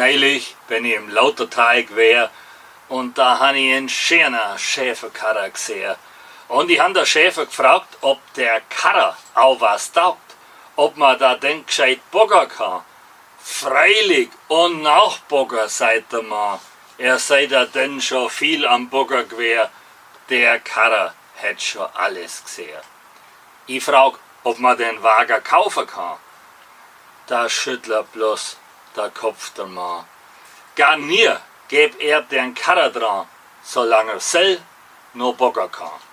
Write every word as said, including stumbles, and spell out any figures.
Neulich bin ich im Lauterteig wär und da han ich einen schönen Schäferkarrer gesehen. Und ich han der Schäfer gefragt, ob der Karrer auch was taugt, ob man da denn gescheit bogger kann. Freilich und Nachbogger, sagt der Mann. Er sei da denn schon viel am Bogger gewesen. Der Karrer hätt schon alles gesehen. Ich frag, ob man den Wagen kaufen kann. Da schüttelt bloß der Kopf der Mann. Gar nie gäb er den Karrer dran, solange er sell nur bogger kann.